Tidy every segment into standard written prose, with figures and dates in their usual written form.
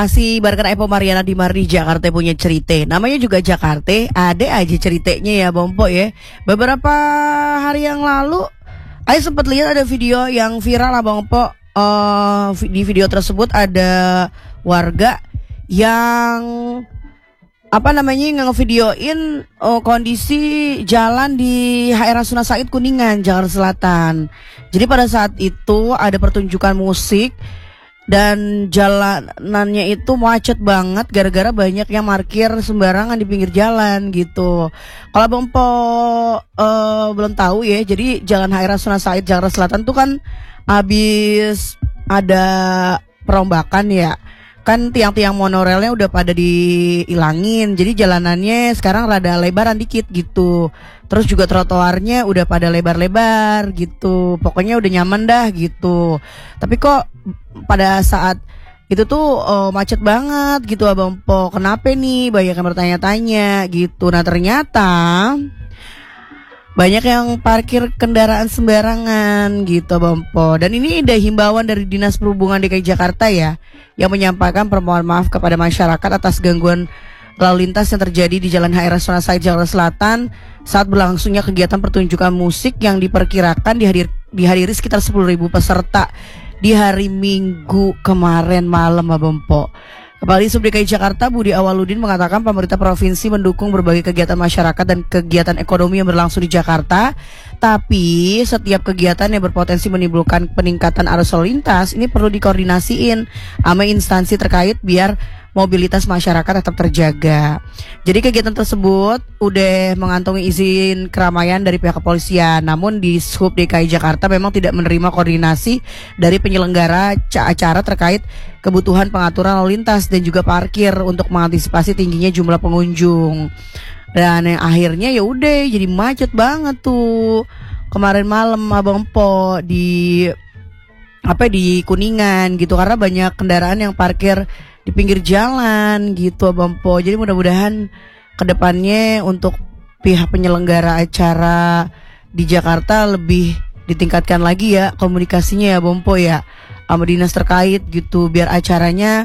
Masih bareng Epo Mariana di Mari Jakarta punya cerita. Namanya juga Jakarta, ada aja ceritanya ya Bompo ya. Beberapa hari yang lalu saya sempat lihat ada video yang viral lah Bompo. Di video tersebut ada warga yang ngevideoin kondisi jalan di HR Rasuna Said Kuningan, Jakarta Selatan. Jadi pada saat itu ada pertunjukan musik dan jalanannya itu macet banget gara-gara banyak yang parkir sembarangan di pinggir jalan gitu. Kalau Bompo belum tahu ya, jadi jalan HR Rasuna Said Jakarta Selatan tuh kan habis ada perombakan ya. Kan tiang-tiang monorelnya udah pada dihilangin, jadi jalanannya sekarang rada lebaran dikit gitu. Terus juga trotoarnya udah pada lebar-lebar gitu. Pokoknya udah nyaman dah gitu. Tapi kok pada saat itu tuh macet banget gitu Abang Po. Kenapa nih? Banyak yang bertanya-tanya gitu. Nah ternyata banyak yang parkir kendaraan sembarangan gitu Bang Po. Dan ini ada himbauan dari Dinas Perhubungan DKI Jakarta ya, yang menyampaikan permohonan maaf kepada masyarakat atas gangguan lalu lintas yang terjadi di Jalan HR Rasuna Said Jakarta Selatan saat berlangsungnya kegiatan pertunjukan musik yang diperkirakan dihadiri sekitar 10.000 peserta di hari Minggu kemarin malam Bang Po. Kepala Sub DKI Jakarta Budi Awaludin mengatakan pemerintah provinsi mendukung berbagai kegiatan masyarakat dan kegiatan ekonomi yang berlangsung di Jakarta. Tapi setiap kegiatan yang berpotensi menimbulkan peningkatan arus lalu lintas ini perlu dikoordinasiin sama instansi terkait biar mobilitas masyarakat tetap terjaga. Jadi kegiatan tersebut udah mengantongi izin keramaian dari pihak kepolisian. Namun di Sub DKI Jakarta memang tidak menerima koordinasi dari penyelenggara acara terkait kebutuhan pengaturan lalu lintas dan juga parkir untuk mengantisipasi tingginya jumlah pengunjung. Dan yang akhirnya ya udah jadi macet banget tuh kemarin malam Abang Po di Kuningan gitu, karena banyak kendaraan yang parkir di pinggir jalan gitu Abang Po. Jadi mudah-mudahan kedepannya untuk pihak penyelenggara acara di Jakarta lebih ditingkatkan lagi ya komunikasinya ya Abang Po ya sama dinas terkait gitu, biar acaranya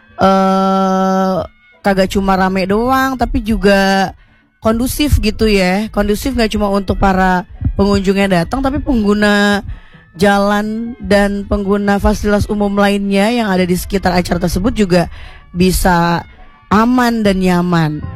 kagak cuma rame doang tapi juga kondusif gitu ya. Kondusif gak cuma untuk para pengunjungnya datang, tapi pengguna jalan dan pengguna fasilitas umum lainnya yang ada di sekitar acara tersebut juga bisa aman dan nyaman.